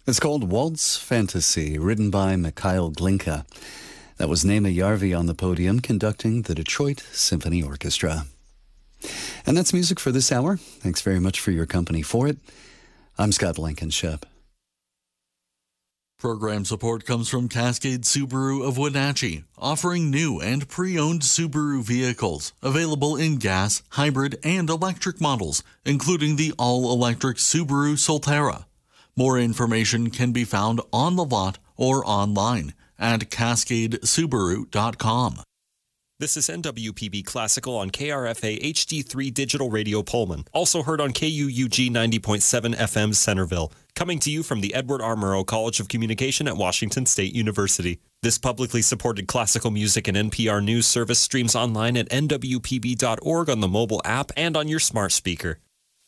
It's called Waltz Fantasy, written by Mikhail Glinka. That was Naima Yarvi on the podium conducting the Detroit Symphony Orchestra. And that's music for this hour. Thanks very much for your company for it. I'm Scott Blankenship. Program support comes from Cascade Subaru of Wenatchee, offering new and pre-owned Subaru vehicles available in gas, hybrid, and electric models, including the all-electric Subaru Solterra. More information can be found on the lot or online at cascadesubaru.com. This is NWPB Classical on KRFA HD3 Digital Radio Pullman, also heard on KUUG 90.7 FM Centerville, coming to you from the Edward R. Murrow College of Communication at Washington State University. This publicly supported classical music and NPR News service streams online at nwpb.org on the mobile app and on your smart speaker.